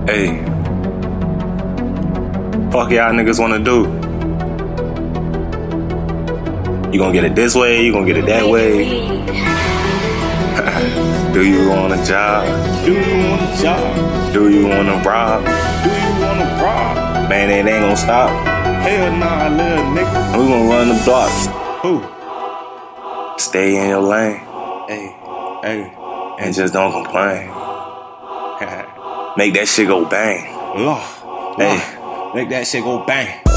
Hey, fuck y'all niggas wanna do? You gonna get it this way, you gonna get it that way. Do you want a job? Do you want a job? Do you wanna rob? Do you wanna rob? Man, it ain't gonna stop. Hell nah, little nigga. We gonna run the block. Who? Stay in your lane. Hey, and just don't complain. Make that shit go bang. Hey, make that shit go bang.